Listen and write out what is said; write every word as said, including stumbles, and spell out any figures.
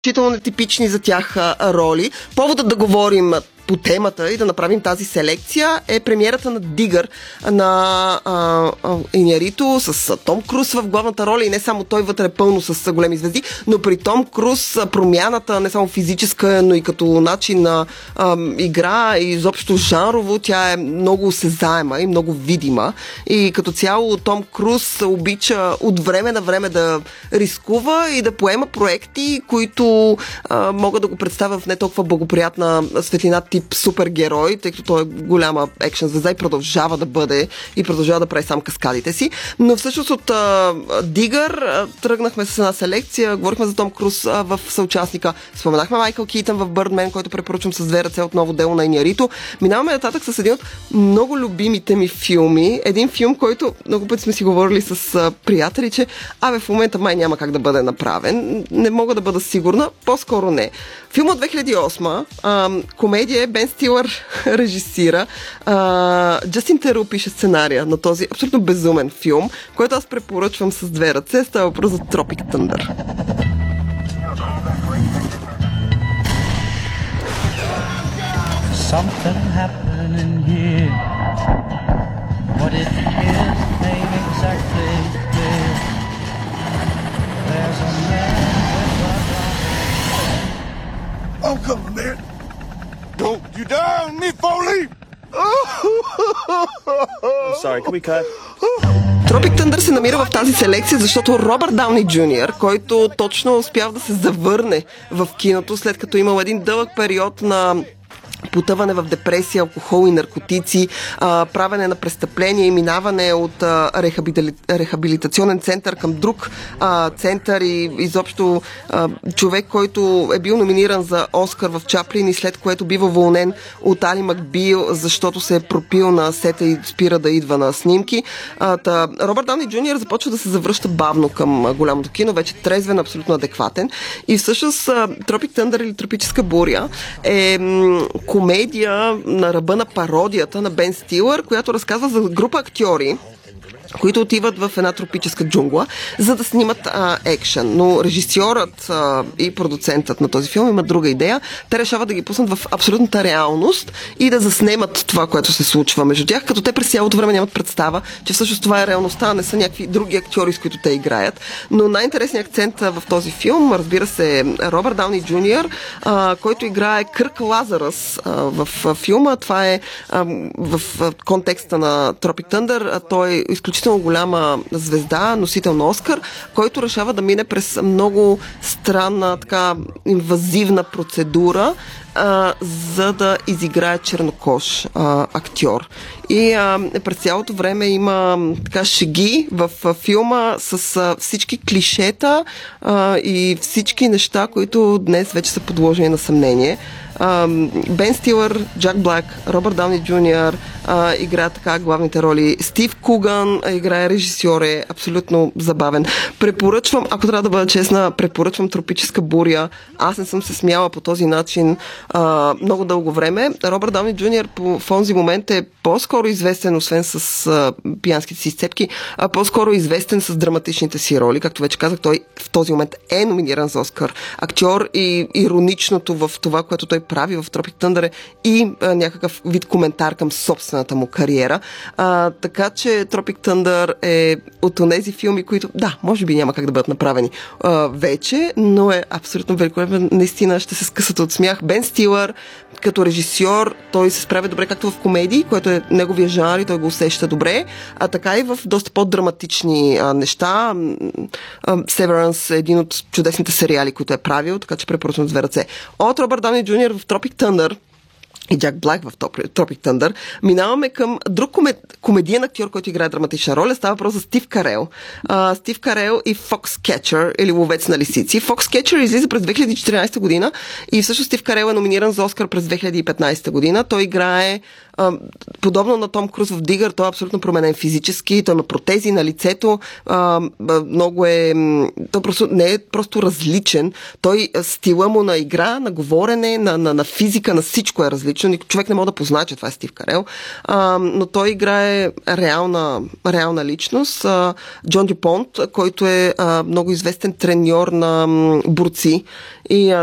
изключително нетипични за тях а, роли. Поводът да говорим по темата и да направим тази селекция е премиерата на Дигър на Иньярито с а, Том Круз в главната роля и не само той, вътре е пълно с а, големи звезди, но при Том Круз а, промяната не само физическа, но и като начин на а, игра и изобщо жанрово, тя е много осезаема и много видима и като цяло Том Круз обича от време на време да рискува и да поема проекти, които а, могат да го представят в не толкова благоприятна светлина тип супергерой, тъй като той е голяма екшен звезда и продължава да бъде и продължава да прави сам каскадите си. Но всъщност от а, Дигър а, тръгнахме с една селекция, говорихме за Том Круз а, в съучастника, споменахме Майкъл Китън в Бърдмен, който препоръчвам с две ръце, отново дело на Иньярито. Минаваме нататък с един от много любимите ми филми. Един филм, който много пъти сме си говорили с а, приятели, че абе в момента май няма как да бъде направен. Не мога да бъда сигурна, по-скоро не. Филм от две хиляди и осма, а, комедия, Бен Стилър режисира. А, Джастин Теру пише сценария на този абсолютно безумен филм, който аз препоръчвам с две ръце. Става въпрос за Tropic Thunder. Something happening here. What it is ain't exactly clear. There's a man with a... I'm coming, man. Don't you dare me, Foley! I'm sorry, can we cut? Tropic Thunder се намира в тази селекция, защото Робърт Дауни Джуниор, който точно успява да се завърне в киното, след като имал един дълъг период на потъване в депресия, алкохол и наркотици, а, правене на престъпления и минаване от а, рехабили... рехабилитационен център към друг а, център и изобщо а, човек, който е бил номиниран за Оскар в Чаплин и след което бива уволнен от Али Макбил, защото се е пропил на сета и спира да идва на снимки. А, та, Робърт Дауни Джуниор започва да се завръща бавно към а, голямото кино, вече трезвен, абсолютно адекватен. И всъщност Tropic Thunder или Тропическа буря е м- комедия на ръба на пародията на Бен Стилър, която разказва за група актьори, които отиват в една тропическа джунгла, за да снимат а, екшен. Но режисьорът а, и продуцентът на този филм имат друга идея. Те решават да ги пуснат в абсолютната реалност и да заснемат това, което се случва между тях, като те през цялото време нямат представа, че всъщност това е реалността, а не са някакви други актьори, с които те играят. Но най-интересният акцент в този филм, разбира се, е Робърт Дауни Джуниор, а, който играе Кърк Лазаръс а, в а, филма. Това е а, в а, контекста на Tropic Thunder. А, той е изключително голяма звезда, носител на Оскар, който решава да мине през много странна, така инвазивна процедура, а, за да изиграе чернокож а, актьор. И а, през цялото време има така шеги в а, филма с а, всички клишета а, и всички неща, които днес вече са подложени на съмнение. Бен Стилър, Джак Блак, Робърт Дауни Джуниор играят така главните роли. Стив Куган играе режисьор, е абсолютно забавен. Препоръчвам, ако трябва да бъда честна, препоръчвам Тропическа буря. Аз не съм се смяла по този начин а, много дълго време. Робърт Дауни Джуниор по, в онзи момент е по-скоро известен, освен с а, пиянските си изцепки, а по-скоро известен с драматичните си роли. Както вече казах, той в този момент е номиниран за Оскар актьор и ироничното в това, което той прави в Tropic Thunder и а, някакъв вид коментар към собствената му кариера. А, така че Tropic Thunder е от тези филми, които, да, може би няма как да бъдат направени а, вече, но е абсолютно великолепен. Наистина ще се скъсате от смях. Бен Стилър като режисьор, той се справя добре както в комедии, което е неговия жанр и той го усеща добре, а така и в доста по-драматични а, неща. Severance е един от чудесните сериали, които е правил, така че препоръчвам с две ръце. От Робърт Дауни Джуниор в Tropic Thunder и Джак Блак в Tropic Thunder, минаваме към друг комед... комедиен актьор, който играе драматична роля. Става въпрос за Стив Карел. Uh, Стив Карел и Foxcatcher, или Ловец на лисици. Foxcatcher излиза през две хиляди и четиринадесета година и всъщност Стив Карел е номиниран за Оскар през две хиляди и петнадесета година. Той играе uh, подобно на Том Круз в Дигър, той е абсолютно променен физически, той има протези на лицето, uh, много е... Той просто не е просто различен. Той стила му на игра, на говорене, на, на, на физика, на всичко е различен. различно. Човек не може да познае, че това е Стив Карел. А, но той играе реална, реална личност. А, Джон Дюпонт, който е а, много известен треньор на м, борци и а,